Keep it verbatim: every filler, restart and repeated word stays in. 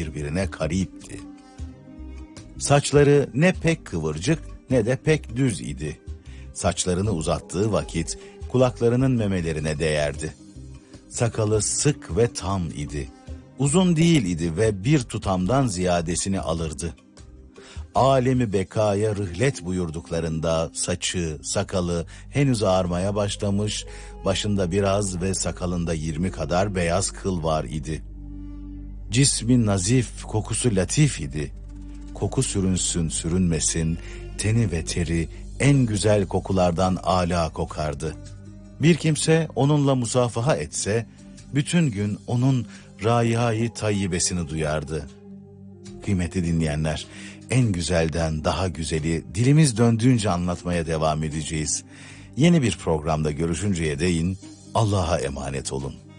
birbirine karipti. Saçları ne pek kıvırcık ne de pek düz idi. Saçlarını uzattığı vakit kulaklarının memelerine değerdi. Sakalı sık ve tam idi. Uzun değil idi ve bir tutamdan ziyadesini alırdı. Alemi bekaya rihlet buyurduklarında saçı, sakalı henüz ağarmaya başlamış, başında biraz ve sakalında yirmi kadar beyaz kıl var idi. Cismi nazif, kokusu latif idi. Koku sürünsün sürünmesin, teni ve teri en güzel kokulardan âlâ kokardı. Bir kimse onunla musafaha etse, bütün gün onun râihâ-i tayyibesini duyardı. Kıymetli dinleyenler, en güzelden daha güzeli dilimiz döndüğünce anlatmaya devam edeceğiz. Yeni bir programda görüşünceye değin Allah'a emanet olun.